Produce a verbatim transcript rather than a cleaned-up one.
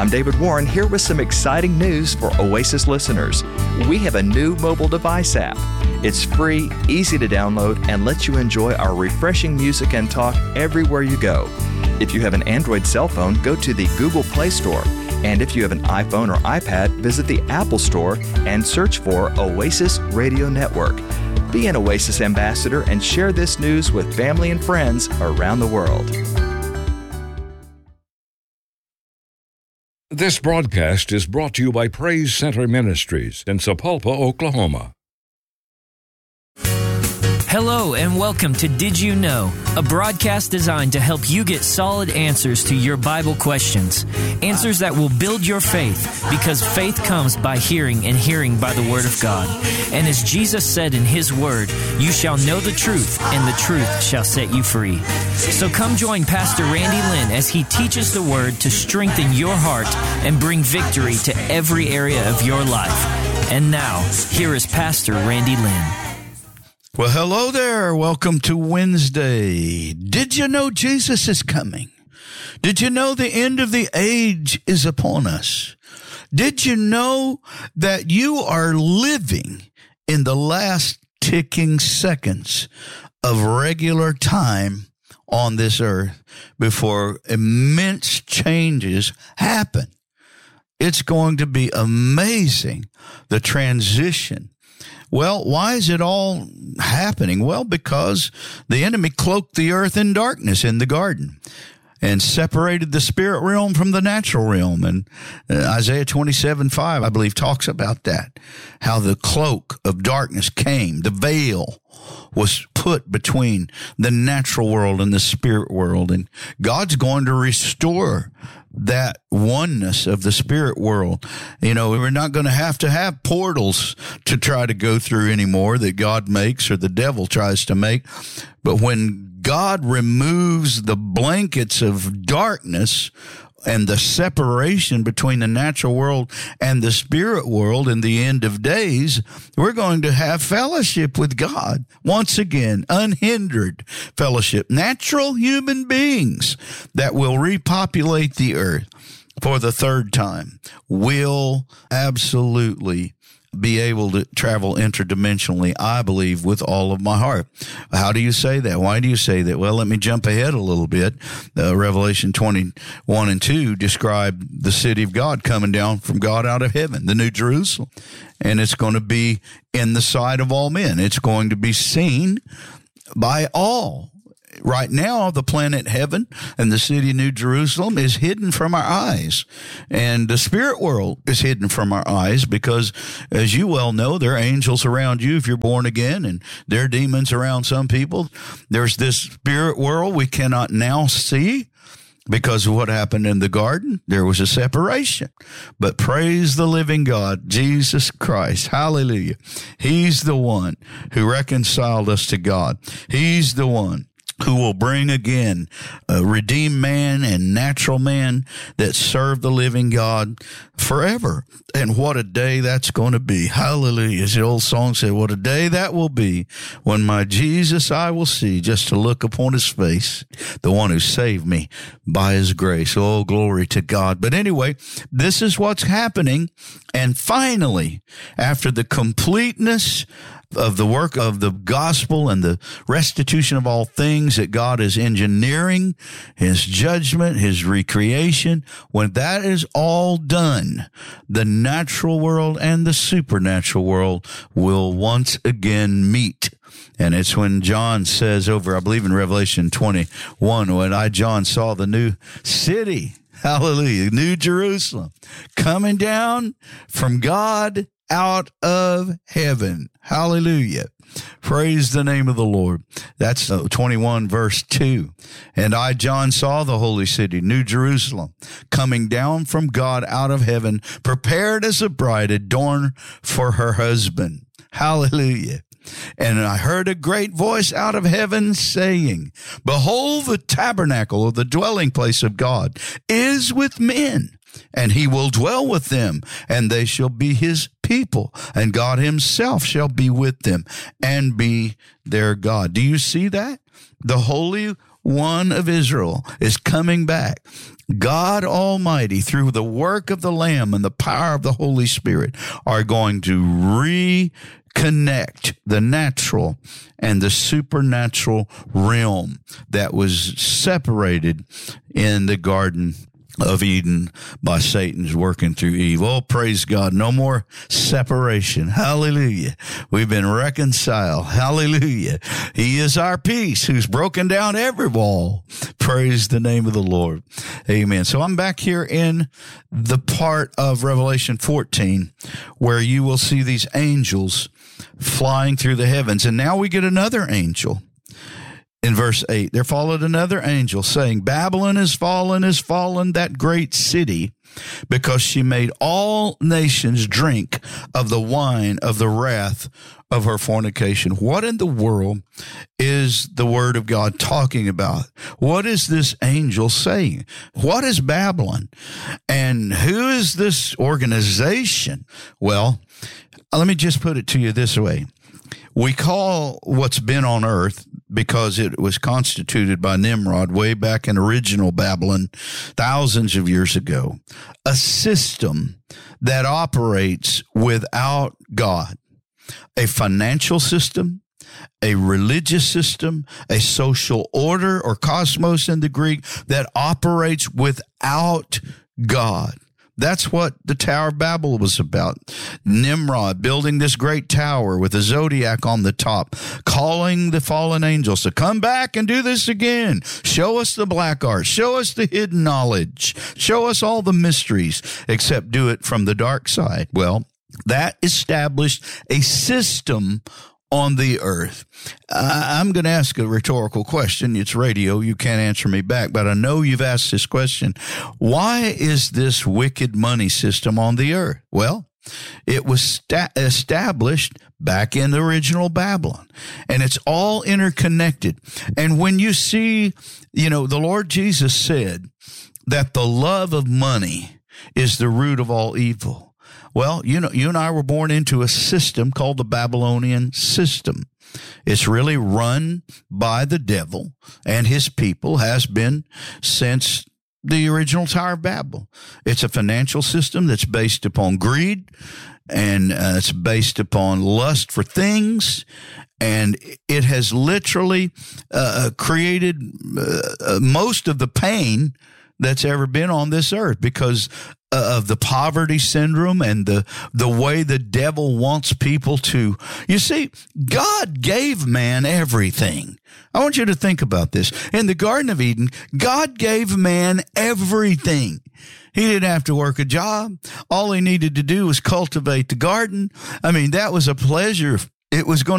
I'm David Warren, here with some exciting news for Oasis listeners. We have a new mobile device app. It's free, easy to download, and lets you enjoy our refreshing music and talk everywhere you go. If you have an Android cell phone, go to the Google Play Store. And if you have an iPhone or iPad, visit the Apple Store and search for Oasis Radio Network. Be an Oasis ambassador and share this news with family and friends around the world. This broadcast is brought to you by Praise Center Ministries in Sapulpa, Oklahoma. Hello and welcome to Did You Know, a broadcast designed to help you get solid answers to your Bible questions. Answers that will build your faith, because faith comes by hearing and hearing by the Word of God. And as Jesus said in His Word, you shall know the truth and the truth shall set you free. So come join Pastor Randy Lynn as he teaches the Word to strengthen your heart and bring victory to every area of your life. And now, here is Pastor Randy Lynn. Well, hello there. Welcome to Wednesday. Did you know Jesus is coming? Did you know the end of the age is upon us? Did you know that you are living in the last ticking seconds of regular time on this earth before immense changes happen? It's going to be amazing, the transition. Well, why is it all happening? Well, because the enemy cloaked the earth in darkness in the garden and separated the spirit realm from the natural realm. And uh, Isaiah twenty-seven five, I believe, talks about that, how the cloak of darkness came, the veil was put between the natural world and the spirit world. And God's going to restore that oneness of the spirit world. You know, we're not going to have to have portals to try to go through anymore that God makes or the devil tries to make. But when God removes the blankets of darkness and the separation between the natural world and the spirit world in the end of days, we're going to have fellowship with God. Once again, unhindered fellowship. Natural human beings that will repopulate the earth for the third time will absolutely be able to travel interdimensionally, I believe, with all of my heart. How do you say that? Why do you say that? Well, let me jump ahead a little bit. Uh, Revelation twenty-one and two describe the city of God coming down from God out of heaven, the New Jerusalem. And it's going to be in the sight of all men. It's going to be seen by all. Right now, the planet heaven and the city New Jerusalem is hidden from our eyes. And the spirit world is hidden from our eyes because, as you well know, there are angels around you if you're born again, and there are demons around some people. There's this spirit world we cannot now see because of what happened in the garden. There was a separation. But praise the living God, Jesus Christ. Hallelujah. He's the one who reconciled us to God. He's the one who will bring again a redeemed man and natural man that serve the living God forever. And what a day that's going to be. Hallelujah. As the old song said, what a day that will be when my Jesus I will see, just to look upon his face, the one who saved me by his grace. Oh, glory to God. But anyway, this is what's happening. And finally, after the completeness of the work of the gospel and the restitution of all things that God is engineering, his judgment, his recreation, when that is all done, the natural world and the supernatural world will once again meet. And it's when John says over, I believe in Revelation twenty-one, when I, John, saw the new city, hallelujah, New Jerusalem, coming down from God out of heaven. Hallelujah. Praise the name of the Lord. That's twenty-one verse two. And I, John, saw the holy city, New Jerusalem, coming down from God out of heaven, prepared as a bride adorned for her husband. Hallelujah. And I heard a great voice out of heaven saying, behold, the tabernacle of the dwelling place of God is with men, and he will dwell with them, and they shall be his people, and God himself shall be with them and be their God. Do you see that? The Holy One of Israel is coming back. God Almighty, through the work of the Lamb and the power of the Holy Spirit, are going to reconnect the natural and the supernatural realm that was separated in the Garden of Eden by Satan's working through Eve. Oh, praise God. No more separation. Hallelujah. We've been reconciled. Hallelujah. He is our peace who's broken down every wall. Praise the name of the Lord. Amen. So I'm back here in the part of Revelation fourteen where you will see these angels flying through the heavens. And now we get another angel. In verse eight, there followed another angel saying, Babylon is fallen, is fallen, that great city, because she made all nations drink of the wine of the wrath of her fornication. What in the world is the word of God talking about? What is this angel saying? What is Babylon? And who is this organization? Well, let me just put it to you this way. We call what's been on earth, because it was constituted by Nimrod way back in original Babylon thousands of years ago, a system that operates without God, a financial system, a religious system, a social order or cosmos in the Greek that operates without God. That's what the Tower of Babel was about. Nimrod building this great tower with a zodiac on the top, calling the fallen angels to come back and do this again. Show us the black art. Show us the hidden knowledge. Show us all the mysteries, except do it from the dark side. Well, that established a system on the earth. I'm going to ask a rhetorical question. It's radio. You can't answer me back, but I know you've asked this question. Why is this wicked money system on the earth? Well, it was sta- established back in the original Babylon, and it's all interconnected. And when you see, you know, the Lord Jesus said that the love of money is the root of all evil. Well, you know, you and I were born into a system called the Babylonian system. It's really run by the devil and his people, has been since the original Tower of Babel. It's a financial system that's based upon greed, and uh, it's based upon lust for things, and it has literally uh, created uh, most of the pain that's ever been on this earth because of the poverty syndrome and the, the way the devil wants people to. You see, God gave man everything. I want you to think about this. In the Garden of Eden, God gave man everything. He didn't have to work a job. All he needed to do was cultivate the garden. I mean, that was a pleasure. It was going